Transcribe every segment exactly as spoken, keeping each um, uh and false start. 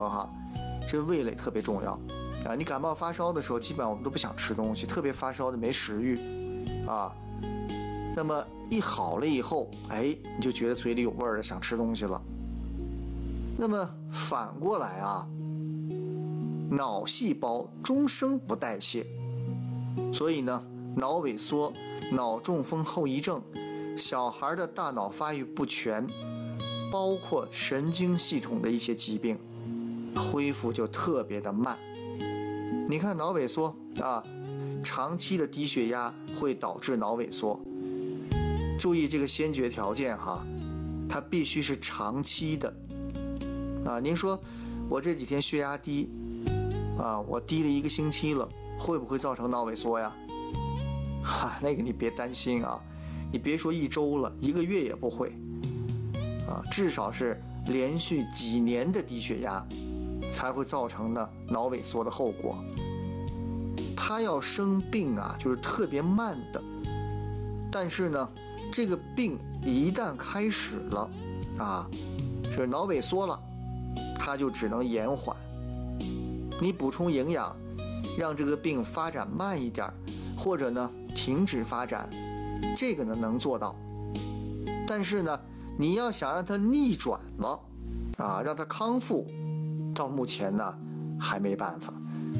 哈，这味蕾特别重要啊。你感冒发烧的时候，基本上我们都不想吃东西，特别发烧的没食欲啊。那么一好了以后，哎，你就觉得嘴里有味儿了，想吃东西了。那么反过来啊，脑细胞终生不代谢，所以呢，脑萎缩、脑中风后遗症、小孩的大脑发育不全，包括神经系统的一些疾病，恢复就特别的慢。你看脑萎缩啊，长期的低血压会导致脑萎缩。注意这个先决条件哈，它必须是长期的啊。您说我这几天血压低啊，我低了一个星期了，会不会造成脑萎缩呀？哈，那个你别担心啊，你别说一周了，一个月也不会啊，至少是连续几年的低血压才会造成呢脑萎缩的后果。他要生病啊，就是特别慢的，但是呢，这个病一旦开始了啊，是脑萎缩了，它就只能延缓。你补充营养，让这个病发展慢一点，或者呢停止发展，这个呢能做到。但是呢，你要想让它逆转了啊，让它康复，到目前呢还没办法。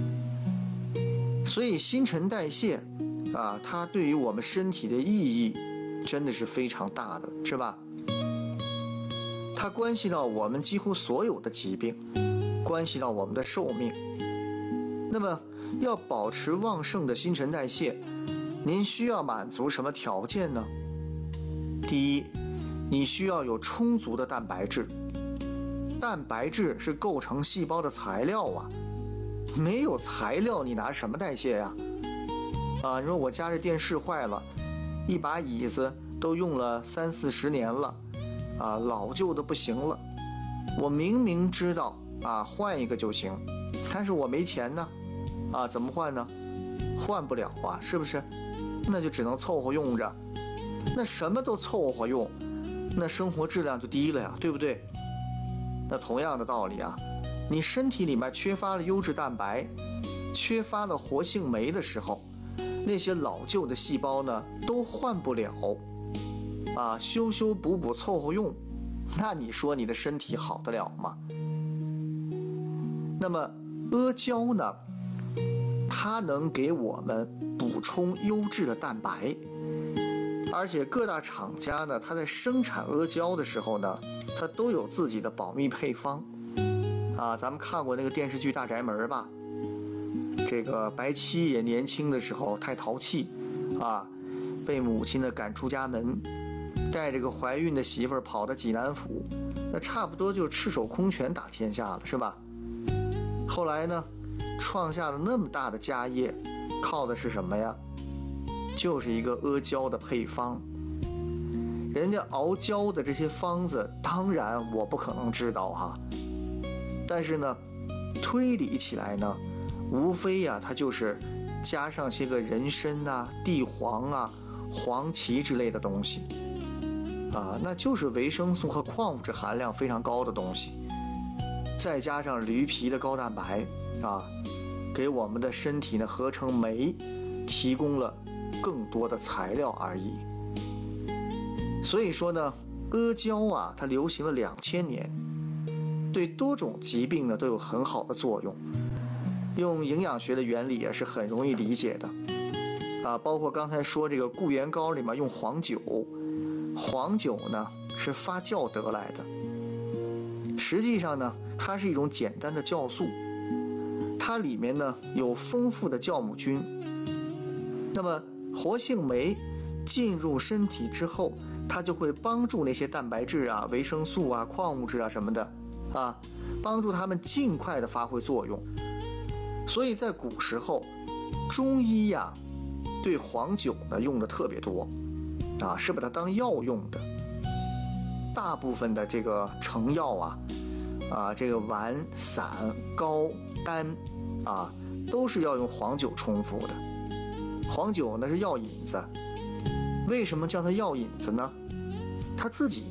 所以新陈代谢啊，它对于我们身体的意义真的是非常大的，是吧？它关系到我们几乎所有的疾病，关系到我们的寿命。那么要保持旺盛的新陈代谢，您需要满足什么条件呢？第一，你需要有充足的蛋白质。蛋白质是构成细胞的材料啊，没有材料你拿什么代谢呀？啊，你说我家这电视坏了，一把椅子都用了三四十年了，啊，老旧的不行了。我明明知道啊，换一个就行，但是我没钱呢，啊，怎么换呢？换不了啊，是不是？那就只能凑合用着。那什么都凑合用，那生活质量就低了呀，对不对？那同样的道理啊，你身体里面缺乏了优质蛋白，缺乏了活性酶的时候，那些老旧的细胞呢都换不了啊，修修补补凑合用，那你说你的身体好得了吗？那么阿胶呢，它能给我们补充优质的蛋白，而且各大厂家呢，它在生产阿胶的时候呢，它都有自己的保密配方啊。咱们看过那个电视剧《大宅门》吧？这个白七也年轻的时候太淘气啊，被母亲呢赶出家门，带着个怀孕的媳妇儿跑到济南府，那差不多就赤手空拳打天下了，是吧？后来呢，创下了那么大的家业，靠的是什么呀？就是一个阿胶的配方。人家熬胶的这些方子，当然我不可能知道哈，但是呢，推理起来呢，无非呀，它就是加上些个人参啊、地黄啊、黄芪之类的东西啊，那就是维生素和矿物质含量非常高的东西，再加上驴皮的高蛋白啊，给我们的身体呢合成酶提供了更多的材料而已。所以说呢，阿胶啊，它流行了两千年，对多种疾病呢都有很好的作用。用营养学的原理也是很容易理解的啊，包括刚才说这个固元膏里面用黄酒，黄酒呢是发酵得来的，实际上呢它是一种简单的酵素，它里面呢有丰富的酵母菌，那么活性酶进入身体之后，它就会帮助那些蛋白质啊、维生素啊、矿物质啊什么的啊，帮助它们尽快的发挥作用。所以在古时候，中医呀对黄酒呢用的特别多啊，是把它当药用的。大部分的这个成药啊啊，这个丸、散、膏、丹啊，都是要用黄酒冲服的。黄酒呢是药引子，为什么叫它药引子呢？它自己呢